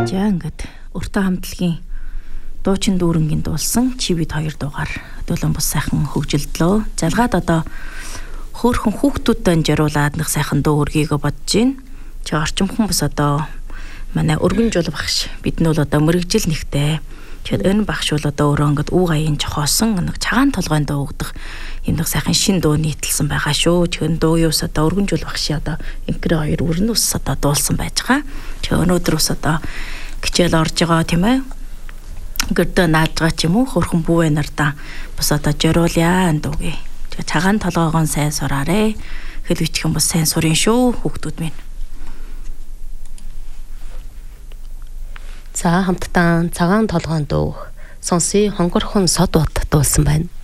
За ингээд өртөө хамтлагийн дуучин дүүрэнгийн дуулсан чивэд 2 дугаар хөдөөлөн бус сайхан хөгжилдлөө. Залгаад одоо хөөхөн хүүхдүүдэд амжируулаад нэг сайхан дуу өргийгөө бодож гин. Чи орчимхон бас одоо манай өргөн жул багш бид нь бол одоо мэрэгжил нэгтэй. Тэгэхээр энэ багш бол одоо өөрөө ингээд үг аян жохоосон нэг цагаан толгойн дуу өгдөг юм нэг сайхан шин дуу нийтэлсэн байгаа шүү. Тэгэхээр дуу юус одоо өргөн жул багш одоо инкрэ 2 өрн ус одоо дуулсан байж байгаа. Тэгэхээр өнөөдөр ус одоо хичээл орж байгаа тийм ээ. Гэрдэ нааж байгаа ч юм уу хөрхөн бүүвэ нартаа бас одоо жируулъя энэ дуугийн. Тэгээ цагаан толгойгоо сайн сураарэ. Хэлвэчих юм бас сайн сурын шүү хүүхдүүд минь. За хамтдаа цагаан толгойн дуу сонсъё хонгорхон сод бот дуулсан байна.